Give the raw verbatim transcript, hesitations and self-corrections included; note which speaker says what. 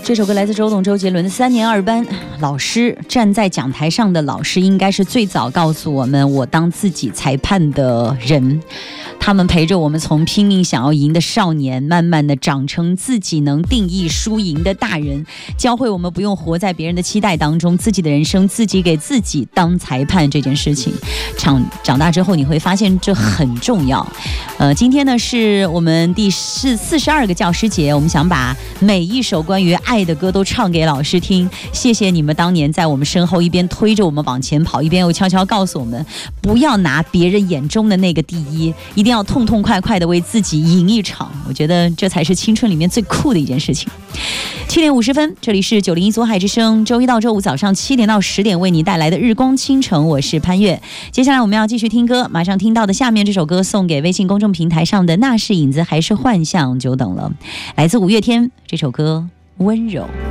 Speaker 1: 这首歌来自周董周杰伦的三年二班。老师站在讲台上的老师，应该是最早告诉我们我当自己裁判的人。他们陪着我们从拼命想要赢的少年，慢慢的长成自己能定义输赢的大人，教会我们不用活在别人的期待当中，自己的人生自己给自己当裁判这件事情。长长大之后你会发现这很重要。呃，今天呢是我们第四四十二个教师节，我们想把每一首关于爱的歌都唱给老师听。谢谢你们当年在我们身后一边推着我们往前跑，一边又悄悄告诉我们，不要拿别人眼中的那个第一，一定要痛痛快快的为自己赢一场。我觉得这才是青春里面最酷的一件事情。七点五十分，这里是九零一苏海之声，周一到周五早上七点到十点为你带来的日光倾城，我是潘越。接下来我们要继续听歌，马上听到的下面这首歌送给微信公众平台上的那是影子还是幻象，久等了，来自五月天，这首歌温柔。